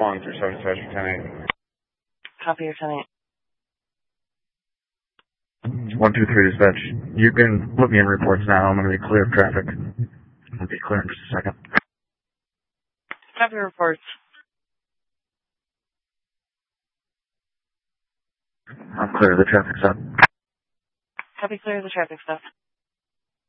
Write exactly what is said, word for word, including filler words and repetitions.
One through seven, dispatcher ten eight. Copy your ten eight. One two three dispatch. You can put me in reports now. I'm going to be clear of traffic. I'll be clear in just a second. Copy your reports. I'm clear of the traffic stop. Copy clear of the traffic stop.